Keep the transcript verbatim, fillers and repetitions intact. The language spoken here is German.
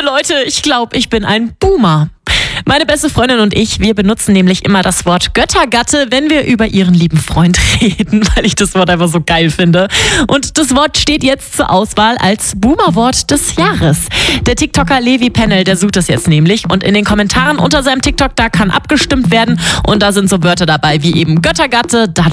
Leute, ich glaube, ich bin ein Boomer. Meine beste Freundin und ich, wir benutzen nämlich immer das Wort Göttergatte, wenn wir über ihren lieben Freund reden, weil ich das Wort einfach so geil finde. Und das Wort steht jetzt zur Auswahl als Boomer-Wort des Jahres. Der TikToker Levi Pennel, der sucht es jetzt nämlich. Und in den Kommentaren unter seinem TikTok, da kann abgestimmt werden. Und da sind so Wörter dabei wie eben Göttergatte, dann